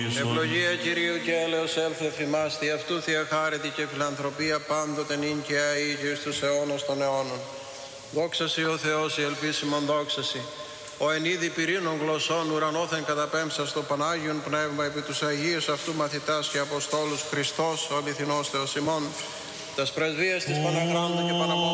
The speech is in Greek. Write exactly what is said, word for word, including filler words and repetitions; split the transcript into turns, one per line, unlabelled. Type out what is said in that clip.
Ευλογία Κυρίου και έλεος έλθε εφημάς, δι' αυτού Θεία χάρητη και φιλανθρωπία πάντοτε νυν και αεί και εις τους αιώνας των αιώνων. Δόξα Σοι ο Θεός, η ελπίσιμον δόξα Σοι. Ο εν είδη πυρήνων γλωσσών ουρανόθεν καταπέμψας το Πανάγιον Πνεύμα επί τους Αγίους αυτού μαθητάς και Αποστόλους Χριστός ο αληθινός Θεός ημών. Τας πρεσβείας της Παναχράντου και Παναμόρφωσης